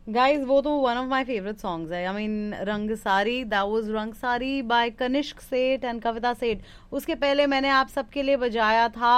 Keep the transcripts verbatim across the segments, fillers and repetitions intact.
Guys वो तो one of my favourite songs है. आई मीन रंग सारी, दैट वाज रंग सारी बाय कनिष्क सेठ एंड कविता सेठ. उसके पहले मैंने आप सबके लिए बजाया था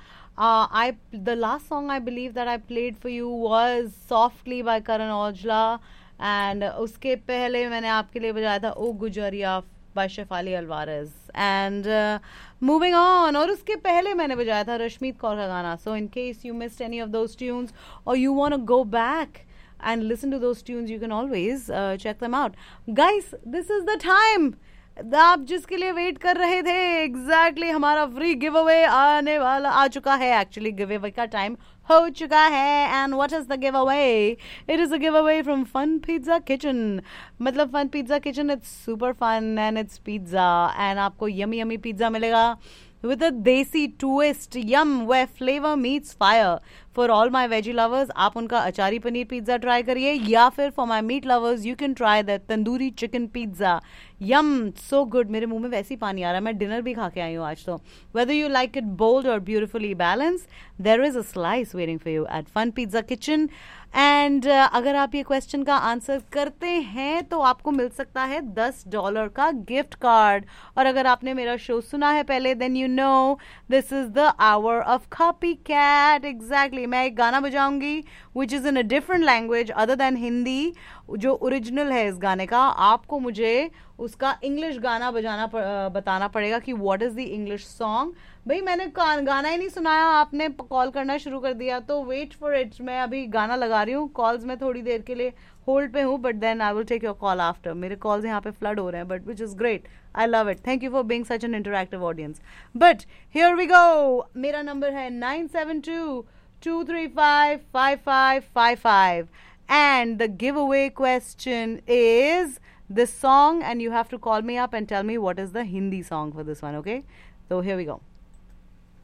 I the last song I believe that I played for you was softly bye Karan Aujla. And उसके पहले मैंने आपके लिए बजाया था ओ गुजरिया bye Shefali Alvarez. And moving on, और उसके पहले मैंने बजाया था रश्मीत कौर का गाना. सो in case you missed any of those tunes और you want to go back and listen to those tunes, you can always uh, check them out. Guys, this is the time आप जिसके लिए वेट कर रहे थे. Exactly exactly, हमारा free give away आने वाला आ चुका है. एक्चुअली गिव अवे का टाइम हो चुका है. And what is the give away? It is a give away from fun pizza kitchen. मतलब fun pizza kitchen, it's super fun and it's pizza. And आपको यमी यमी पिज्जा मिलेगा with a desi twist, yum, where flavor meets fire. For all my veggie lovers, आप उनका अचारी paneer pizza try करिए, या फिर for my meat lovers, you can try that tandoori chicken pizza. Yama, so good. मेरे मुंह में वैसे ही पानी आ रहा है. मैं डिनर भी खा के आई हूँ आज तो. Whether you like it bold or beautifully balanced, there is a slice waiting for you at Fun Pizza Kitchen. And uh, अगर आप ये क्वेश्चन का आंसर करते हैं तो आपको मिल सकता है दस डॉलर का गिफ्ट कार्ड. और अगर आपने मेरा शो सुना है पहले, then you know this is the hour of copy cat. Exactly, मैं एक गाना बजाऊंगी which is in a different language other than Hindi. जो ओरिजिनल है इस गाने का, आपको मुझे उसका इंग्लिश गाना बजाना बताना पड़ेगा कि what is the English song. भाई मैंने गाना ही नहीं सुनाया, आपने कॉल करना शुरू कर दिया, तो वेट फॉर इट. मैं अभी गाना लगा रही हूँ. कॉल्स में थोड़ी देर के लिए होल्ड पे हूँ, but then I will take your call after. मेरे कॉल्स यहाँ पे फ्लड हो रहे हैं, but which is great. I love it. Thank you for being such an interactive audience. But here we go. मेरा नंबर है nine seven to to three five five five five five. And the giveaway question is this song, and you have to call me up and tell me what is the Hindi song for this one, okay? So here we go.